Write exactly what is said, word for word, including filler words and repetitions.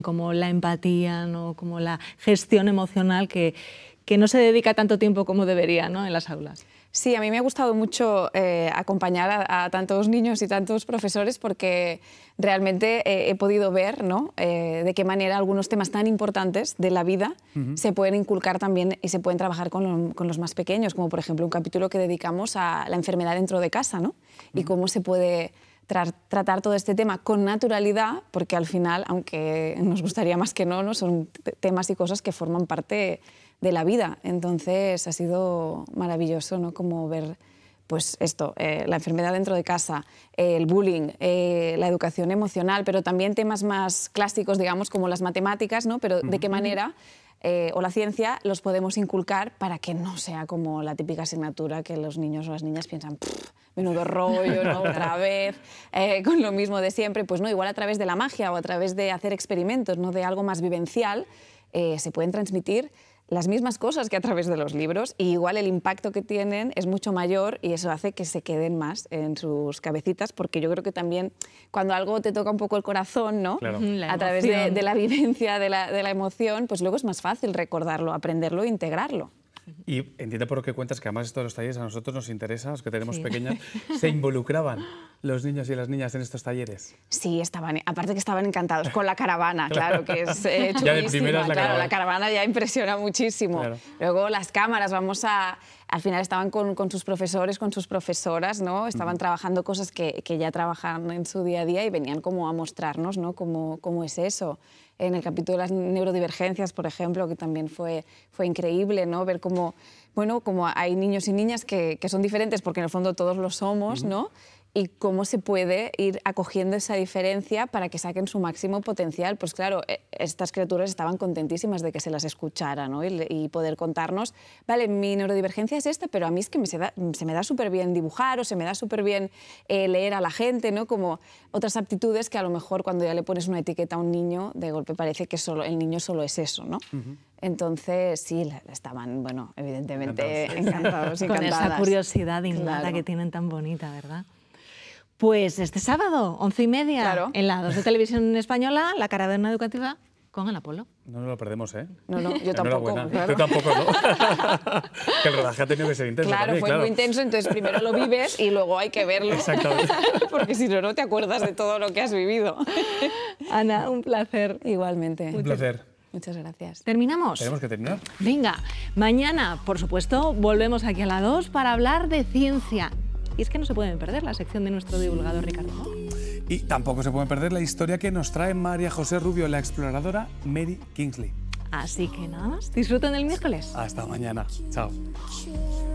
como la empatía, ¿no? Como la gestión emocional que, que no se dedica tanto tiempo como debería, ¿no? En las aulas. Sí, a mí me ha gustado mucho eh, acompañar a, a tantos niños y tantos profesores porque realmente eh, he podido ver, ¿no? eh, de qué manera algunos temas tan importantes de la vida uh-huh. se pueden inculcar también y se pueden trabajar con, lo, con los más pequeños, como por ejemplo un capítulo que dedicamos a la enfermedad dentro de casa, ¿no? Uh-huh. Y cómo se puede tra tratar todo este tema con naturalidad, porque al final, aunque nos gustaría más que no, ¿no? son temas y cosas que forman parte de la vida. Entonces ha sido maravilloso, ¿no? Como ver pues esto, eh, la enfermedad dentro de casa, eh, el bullying, eh, la educación emocional, pero también temas más clásicos, digamos, como las matemáticas, ¿no? Pero de qué manera, eh, o la ciencia, los podemos inculcar para que no sea como la típica asignatura que los niños o las niñas piensan, menudo rollo, ¿no? Otra vez, eh, con lo mismo de siempre. Pues no, igual a través de la magia o a través de hacer experimentos, ¿no? De algo más vivencial, eh, se pueden transmitir las mismas cosas que a través de los libros, y igual el impacto que tienen es mucho mayor y eso hace que se queden más en sus cabecitas, porque yo creo que también cuando algo te toca un poco el corazón, ¿no? Claro. A través de, de la vivencia, de la, de la emoción, pues luego es más fácil recordarlo, aprenderlo e integrarlo. Y entiendo por lo que cuentas que además estos los talleres a nosotros nos interesan, los que tenemos sí. pequeñas. ¿Se involucraban los niños y las niñas en estos talleres? Sí, estaban, aparte que estaban encantados con la caravana, claro, que es eh, chulísima. Ya de primeras la claro, caravana. La caravana ya impresiona muchísimo. Claro. Luego las cámaras, vamos a... Al final estaban con, con sus profesores, con sus profesoras, ¿no? Estaban uh-huh. trabajando cosas que, que ya trabajan en su día a día y venían como a mostrarnos, ¿no? Cómo, cómo es eso. En el capítulo de las neurodivergencias, por ejemplo, que también fue, fue increíble, ¿no? Ver cómo, bueno, cómo hay niños y niñas que, que son diferentes, porque en el fondo todos lo somos, uh-huh. ¿no? Y cómo se puede ir acogiendo esa diferencia para que saquen su máximo potencial. Pues claro, estas criaturas estaban contentísimas de que se las escuchara, ¿no? y, y poder contarnos, vale, mi neurodivergencia es esta, pero a mí es que me se, da, se me da súper bien dibujar o se me da súper bien eh, leer a la gente, ¿no? Como otras aptitudes que a lo mejor cuando ya le pones una etiqueta a un niño, de golpe parece que solo, el niño solo es eso, ¿no? Uh-huh. Entonces, sí, estaban, bueno, evidentemente encantados, encantados Con esa curiosidad innata claro. que tienen tan bonita, ¿verdad? Pues este sábado, once y media, claro. en la dos de Televisión Española, la caravana educativa con Ana Polo. No nos lo perdemos, ¿eh? No, no, yo tampoco. Claro. Yo tampoco, ¿no? Que el rodaje ha tenido que ser intenso. Claro, también, fue claro. muy intenso, entonces primero lo vives y luego hay que verlo. Exactamente. Porque si no, no te acuerdas de todo lo que has vivido. Ana, un placer. Igualmente. Un placer. Muchas gracias. ¿Terminamos? Tenemos que terminar. Venga, mañana, por supuesto, volvemos aquí a la dos para hablar de ciencia. Y es que no se pueden perder la sección de nuestro divulgador Ricardo. Y tampoco se pueden perder la historia que nos trae María José Rubio, la exploradora Mary Kingsley. Así que nada más, disfruten el miércoles. Hasta mañana. Chao.